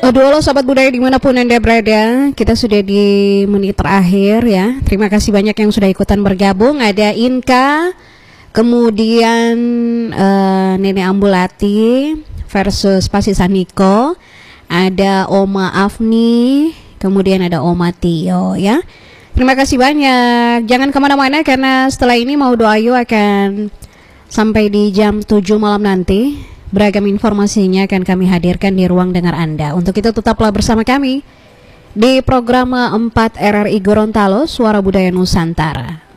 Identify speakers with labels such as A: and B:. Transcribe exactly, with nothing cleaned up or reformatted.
A: Aduh, halo Sobat Budaya dimanapun Anda berada, kita sudah di menit terakhir ya. Terima kasih banyak yang sudah ikutan bergabung. Ada Inka, kemudian uh, Nenek Ambulati versus Pasisa Niko, ada Oma Afni, kemudian ada Oma Tio ya. Terima kasih banyak. Jangan kemana-mana karena setelah ini Mau Doa Ayu akan sampai di jam tujuh malam nanti. Beragam informasinya akan kami hadirkan di ruang dengar Anda. Untuk itu tetaplah bersama kami di program empat R R I Gorontalo, Suara Budaya Nusantara.